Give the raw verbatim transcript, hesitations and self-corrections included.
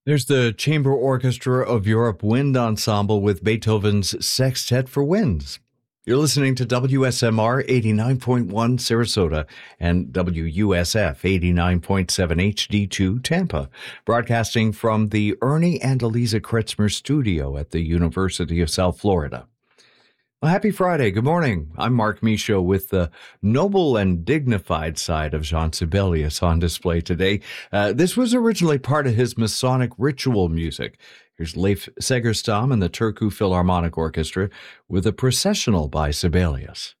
There's the Chamber Orchestra of Europe Wind Ensemble with Beethoven's Sextet for Winds. You're listening to W S M R eighty-nine point one Sarasota and W U S F eighty-nine point seven H D two Tampa, broadcasting from the Ernie and Eliza Kretzmer studio at the University of South Florida. Well, happy Friday. Good morning. I'm Mark Michaud with the noble and dignified side of Jean Sibelius on display today. Uh, this was originally part of his Masonic ritual music. Here's Leif Segerstam and the Turku Philharmonic Orchestra with a processional by Sibelius.